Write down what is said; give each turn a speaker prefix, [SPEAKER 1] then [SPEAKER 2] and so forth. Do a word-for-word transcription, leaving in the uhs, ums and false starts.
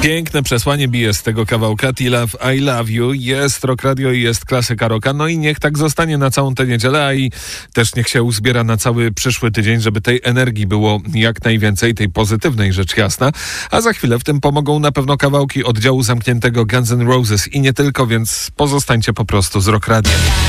[SPEAKER 1] Piękne przesłanie bije z tego kawałka T Love, I Love You. Jest Rock Radio i jest klasyka rocka. No i niech tak zostanie na całą tę niedzielę, a i też niech się uzbiera na cały przyszły tydzień, żeby tej energii było jak najwięcej, tej pozytywnej, rzecz jasna. A za chwilę w tym pomogą na pewno kawałki oddziału zamkniętego Guns N' Roses i nie tylko, więc pozostańcie po prostu z Rock Radiem.